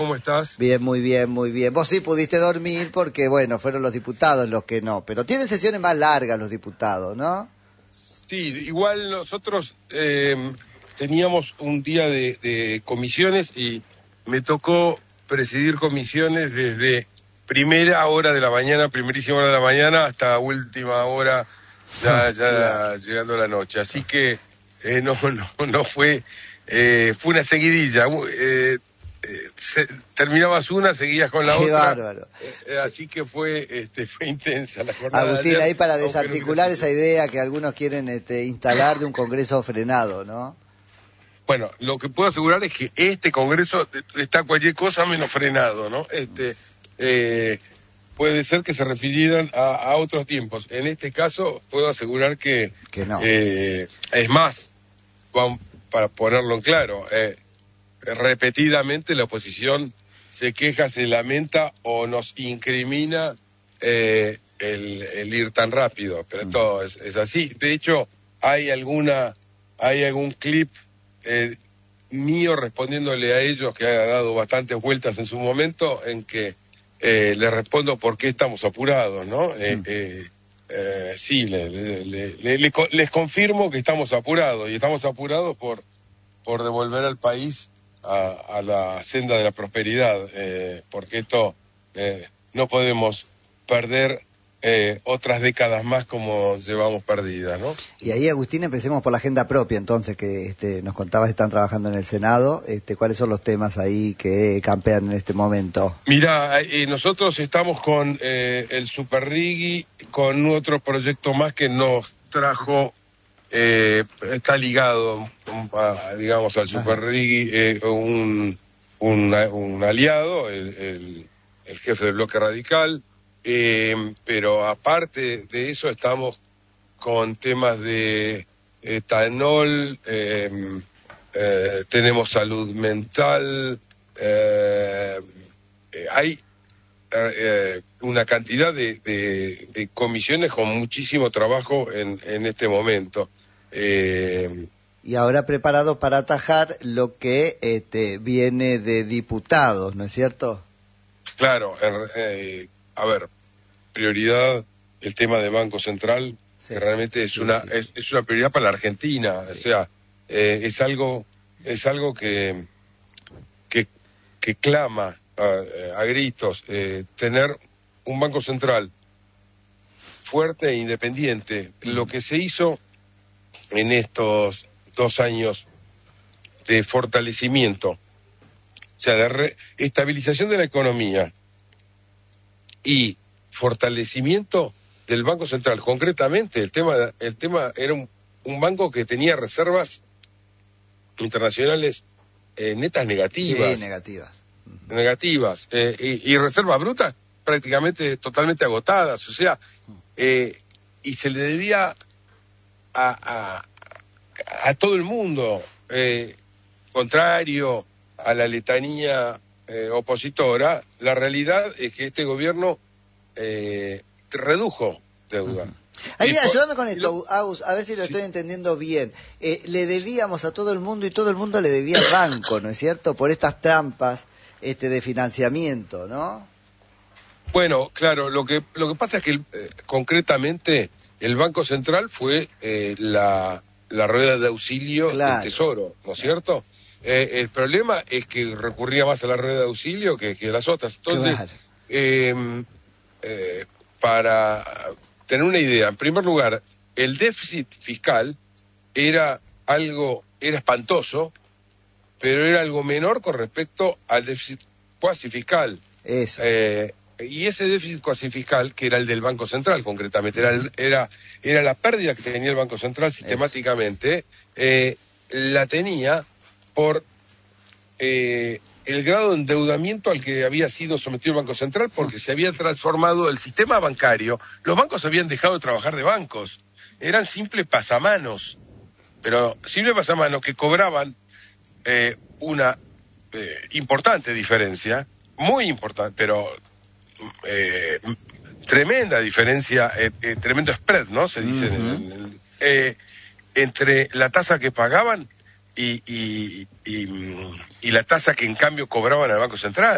¿Cómo estás? Bien, muy bien, muy bien. Vos sí pudiste dormir porque, bueno, fueron los diputados los que no. Pero tienen sesiones más largas los diputados, ¿no? Sí, igual nosotros teníamos un día de comisiones y me tocó presidir comisiones desde primera hora de la mañana, primerísima hora de la mañana, hasta última hora, ya Claro. llegando a la noche. Así que no fue, fue una seguidilla. Terminabas una, seguías con la Qué otra. bárbaro. Así que fue intensa la jornada. Agustín, de ayer, ahí para aunque no desarticular hubiera esa sido. idea que algunos quieren instalar de un Congreso frenado, ¿no? Bueno, lo que puedo asegurar es que este Congreso está cualquier cosa menos frenado, ¿no? Puede ser que se refirieran a otros tiempos. En este caso, puedo asegurar que no. Es más, para ponerlo en claro, repetidamente la oposición se queja, se lamenta o nos incrimina el ir tan rápido, pero todo es así. De hecho, hay algún clip mío respondiéndole a ellos, que ha dado bastantes vueltas en su momento, en que les respondo por qué estamos apurados, ¿no? Sí, les confirmo que estamos apurados, y estamos apurados por devolver al país a la senda de la prosperidad, porque esto no podemos perder otras décadas más como llevamos perdidas, ¿no? Y ahí, Agustín, empecemos por la agenda propia, entonces, que nos contabas que están trabajando en el Senado. ¿Cuáles son los temas ahí que campean en este momento? Mira, nosotros estamos con el Superrigui, con otro proyecto más que nos trajo, está ligado, digamos, al Superrigui, un aliado, el jefe del bloque radical. Pero aparte de eso estamos con temas de etanol, tenemos salud mental, hay una cantidad de comisiones con muchísimo trabajo en este momento. Y ahora preparados para atajar lo que viene de diputados, ¿no es cierto? Claro, a ver, prioridad el tema de Banco Central, sí, que realmente es una prioridad para la Argentina, sí. O sea, es algo que clama a gritos, tener un Banco Central fuerte e independiente. Lo que se hizo en estos 2 años de fortalecimiento, o sea, de estabilización de la economía y fortalecimiento del Banco Central. Concretamente, el tema era un banco que tenía reservas internacionales netas negativas. Sí, negativas. Negativas. Y reservas brutas prácticamente totalmente agotadas. O sea, y se le debía a todo el mundo, contrario a la letanía opositora. La realidad es que este gobierno redujo deuda. Ahí, ayúdame con esto, Agus, a ver si lo estoy entendiendo bien. Le debíamos a todo el mundo y todo el mundo le debía al banco, ¿no es cierto? Por estas trampas de financiamiento, ¿no? Bueno, claro, lo que pasa es que concretamente el Banco Central fue la rueda de auxilio del Tesoro, ¿no es cierto? El problema es que recurría más a la rueda de auxilio que las otras. Entonces, para tener una idea, en primer lugar, el déficit fiscal era espantoso, pero era algo menor con respecto al déficit cuasi fiscal. Eso. Y ese déficit cuasi fiscal, que era el del Banco Central concretamente, era la pérdida que tenía el Banco Central sistemáticamente, la tenía por el grado de endeudamiento al que había sido sometido el Banco Central, porque se había transformado el sistema bancario. Los bancos habían dejado de trabajar de bancos, eran simples pasamanos, pero simples pasamanos que cobraban una importante diferencia, muy importante, pero tremenda diferencia, tremendo spread, ¿no? Se dice, entre la tasa que pagaban y la tasa que en cambio cobraban al Banco Central.